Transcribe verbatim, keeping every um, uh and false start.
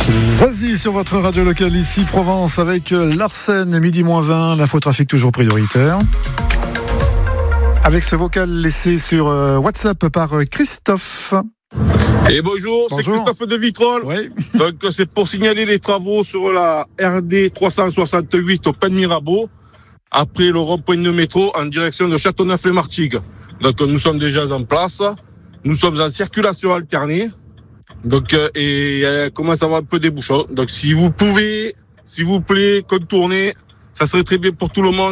Zazie sur votre radio locale ici Provence avec Larsen, midi moins vingt, l'infotrafic toujours prioritaire. Avec ce vocal laissé sur WhatsApp par Christophe. Et bonjour, bonjour, c'est Christophe de Vitrolles. Oui. Donc c'est pour signaler les travaux sur la R D trois cent soixante-huit au Pen Mirabeau, après le rond-point de métro en direction de Châteauneuf-les-Martigues. Donc nous sommes déjà en place, nous sommes en circulation alternée. Donc euh, et il commence à avoir un peu des bouchons. Donc si vous pouvez, s'il vous plaît, contourner, ça serait très bien pour tout le monde.